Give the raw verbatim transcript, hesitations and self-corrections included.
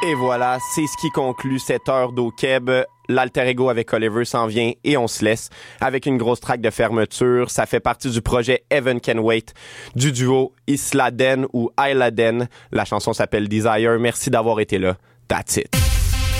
Et voilà, c'est ce qui conclut cette heure d'O-Keb. L'alter ego avec Oliver s'en vient et on se laisse avec une grosse track de fermeture. Ça fait partie du projet Heaven Can Wait du duo Isladen ou Isladen. La chanson s'appelle Desire. Merci d'avoir été là. That's it.